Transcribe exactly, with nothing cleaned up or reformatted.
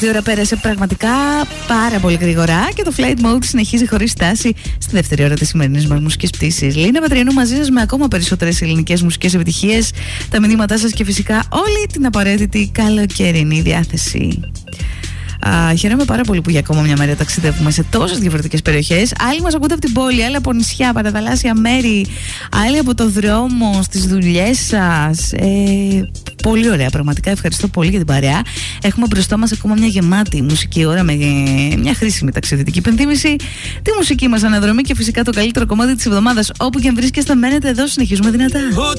Η ώρα πέρασε πραγματικά πάρα πολύ γρήγορα και το Flight Mode συνεχίζει χωρίς στάση στη δεύτερη ώρα της σημερινής μας μουσικής πτήσης. Λίνα Πατριανού μαζί σας με ακόμα περισσότερες ελληνικές μουσικές επιτυχίες, τα μηνύματά σας και φυσικά όλη την απαραίτητη καλοκαιρινή διάθεση. Uh, χαίρομαι πάρα πολύ που για ακόμα μια μέρα ταξιδεύουμε σε τόσες διαφορετικές περιοχές. Άλλοι μας ακούτε από την πόλη, άλλοι από νησιά, παραθαλάσσια μέρη, άλλοι από το δρόμο, στις δουλειές σας. Ε, πολύ ωραία, πραγματικά ευχαριστώ πολύ για την παρέα. Έχουμε μπροστά μας ακόμα μια γεμάτη μουσική ώρα με μια χρήσιμη ταξιδιωτική υπενθύμηση, τη μουσική μας αναδρομή και φυσικά το καλύτερο κομμάτι της εβδομάδας. Όπου και αν βρίσκεστε, μένετε εδώ, συνεχίζουμε δυνατά.